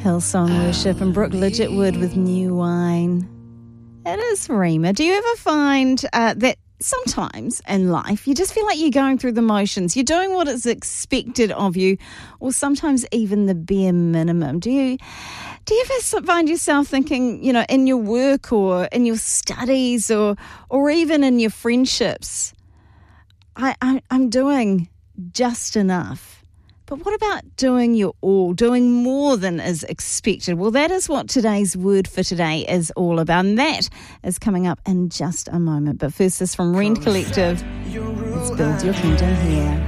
Hillsong Worship and Brooke Lidgetwood with New Wine. It is Rima. Do you ever find that sometimes in life you just feel like you're going through the motions? You're doing what is expected of you, or sometimes even the bare minimum. Do you ever find yourself thinking, in your work or in your studies or even in your friendships, I'm doing just enough? But what about doing your all, doing more than is expected? Well, that is what today's Word for Today is all about, and that is coming up in just a moment. But first, this from Rend Collective. Let's build your kingdom here.